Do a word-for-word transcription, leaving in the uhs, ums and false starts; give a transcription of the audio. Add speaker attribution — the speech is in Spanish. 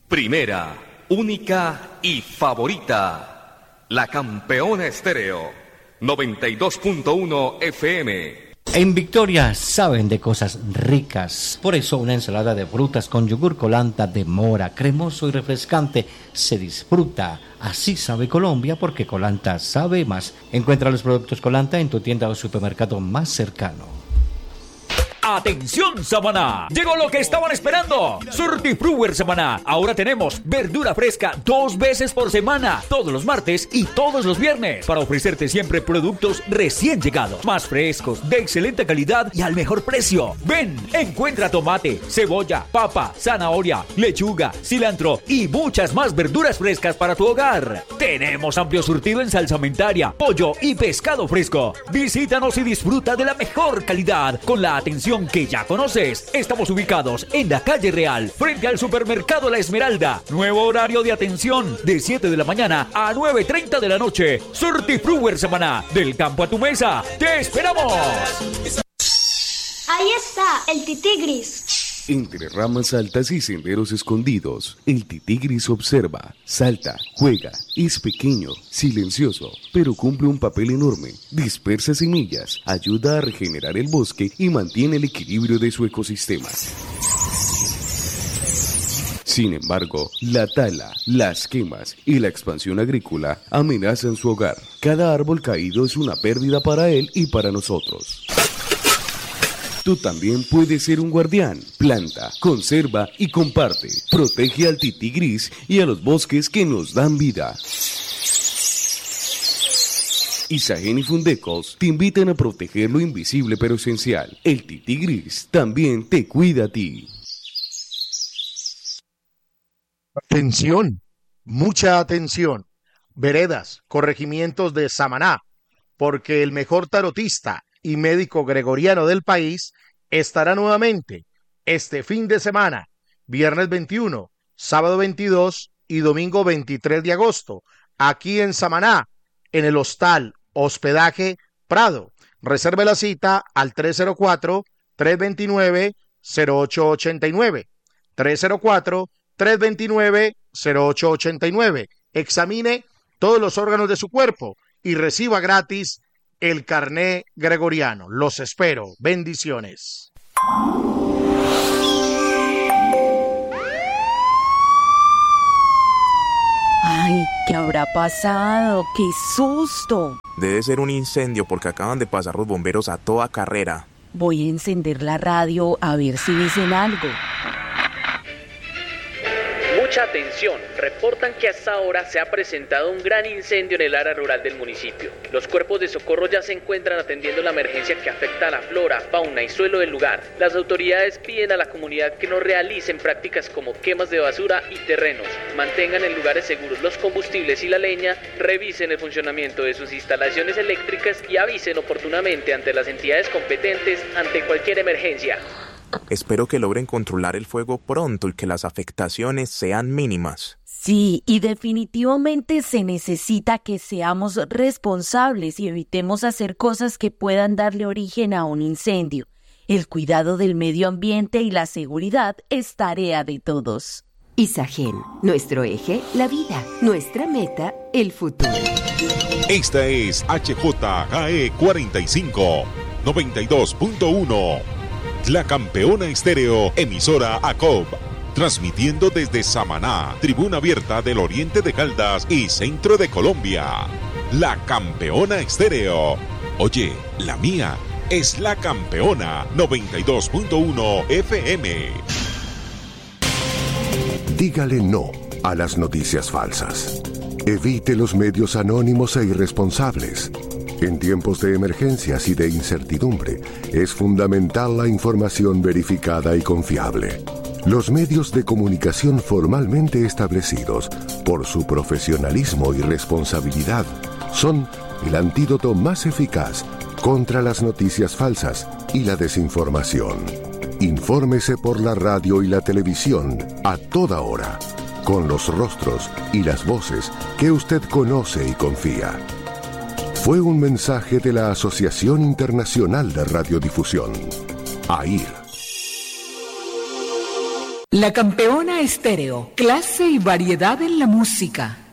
Speaker 1: Primera, única y favorita. La Campeona Estéreo. noventa y dos punto uno F M.
Speaker 2: En Victoria saben de cosas ricas. Por eso una ensalada de frutas con yogur Colanta de mora, cremoso y refrescante, se disfruta. Así sabe Colombia, porque Colanta sabe más. Encuentra los productos Colanta en tu tienda o supermercado más cercano.
Speaker 3: ¡Atención, Samaná! Llegó lo que estaban esperando. Surtifruwer Samaná. Ahora tenemos verdura fresca dos veces por semana, todos los martes y todos los viernes, para ofrecerte siempre productos recién llegados, más frescos, de excelente calidad y al mejor precio. Ven, encuentra tomate, cebolla, papa, zanahoria, lechuga, cilantro y muchas más verduras frescas para tu hogar. Tenemos amplio surtido en salsamentaria, pollo y pescado fresco. Visítanos y disfruta de la mejor calidad con la atención que ya conoces. Estamos ubicados en la calle Real, frente al supermercado La Esmeralda. Nuevo horario de atención de siete de la mañana a nueve y treinta de la noche. Surtifruwer Samaná, del campo a tu mesa. ¡Te esperamos!
Speaker 4: Ahí está, el titigris.
Speaker 5: Entre ramas altas y senderos escondidos, el titigris observa, salta, juega, es pequeño, silencioso, pero cumple un papel enorme. Dispersa semillas, ayuda a regenerar el bosque y mantiene el equilibrio de su ecosistema. Sin embargo, la tala, las quemas y la expansión agrícola amenazan su hogar. Cada árbol caído es una pérdida para él y para nosotros. Tú también puedes ser un guardián. Planta, conserva y comparte. Protege al titigris y a los bosques que nos dan vida. Isagen y Fundecos te invitan a proteger lo invisible pero esencial. El titigris también te cuida a ti.
Speaker 6: Atención, mucha atención. Veredas, corregimientos de Samaná, porque el mejor tarotista y médico gregoriano del país estará nuevamente este fin de semana, viernes veintiuno, sábado veintidós y domingo veintitrés de agosto, aquí en Samaná, en el Hostal Hospedaje Prado. Reserve la cita al tres cero cuatro, tres dos nueve, cero ocho ocho nueve, tres cero cuatro, tres dos nueve, cero ocho ocho nueve. Examine todos los órganos de su cuerpo y reciba gratis el carné gregoriano. Los espero. Bendiciones.
Speaker 7: Ay, ¿qué habrá pasado? ¡Qué susto!
Speaker 8: Debe ser un incendio porque acaban de pasar los bomberos a toda carrera.
Speaker 7: Voy a encender la radio a ver si dicen algo.
Speaker 9: Mucha atención, reportan que hasta ahora se ha presentado un gran incendio en el área rural del municipio. Los cuerpos de socorro ya se encuentran atendiendo la emergencia que afecta a la flora, fauna y suelo del lugar. Las autoridades piden a la comunidad que no realicen prácticas como quemas de basura y terrenos, mantengan en lugares seguros los combustibles y la leña, revisen el funcionamiento de sus instalaciones eléctricas y avisen oportunamente ante las entidades competentes ante cualquier emergencia.
Speaker 8: Espero que logren controlar el fuego pronto y que las afectaciones sean mínimas.
Speaker 7: Sí, y definitivamente se necesita que seamos responsables y evitemos hacer cosas que puedan darle origen a un incendio. El cuidado del medio ambiente y la seguridad es tarea de todos.
Speaker 10: Isagen, nuestro eje, la vida, nuestra meta, el futuro.
Speaker 11: Esta es H J K E cuarenta y cinco, noventa y dos punto uno. La Campeona Estéreo, emisora A C O B, transmitiendo desde Samaná, tribuna abierta del oriente de Caldas y centro de Colombia. La Campeona Estéreo. Oye, la mía es La Campeona, noventa y dos punto uno F M.
Speaker 12: Dígale no a las noticias falsas. Evite los medios anónimos e irresponsables. En tiempos de emergencias y de incertidumbre, es fundamental la información verificada y confiable. Los medios de comunicación formalmente establecidos, por su profesionalismo y responsabilidad, son el antídoto más eficaz contra las noticias falsas y la desinformación. Infórmese por la radio y la televisión a toda hora, con los rostros y las voces que usted conoce y confía. Fue un mensaje de la Asociación Internacional de Radiodifusión, A I R.
Speaker 13: La Campeona Estéreo, clase y variedad en la música.